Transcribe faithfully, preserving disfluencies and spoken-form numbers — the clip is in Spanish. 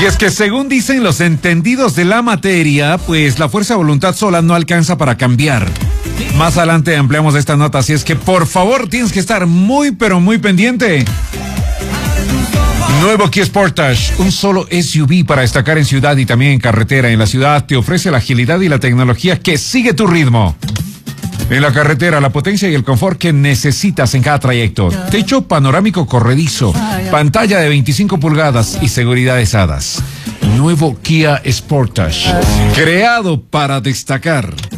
Y es que según dicen los entendidos de la materia, pues la fuerza de voluntad sola no alcanza para cambiar. Más adelante ampliamos esta nota, así es que por favor tienes que estar muy pero muy pendiente. Nuevo Kia Sportage, un solo S U V para destacar en ciudad y también en carretera. En la ciudad te ofrece la agilidad y la tecnología que sigue tu ritmo. En la carretera, la potencia y el confort que necesitas en cada trayecto. Techo panorámico corredizo, pantalla de veinticinco pulgadas y seguridades hadas. Nuevo Kia Sportage, creado para destacar.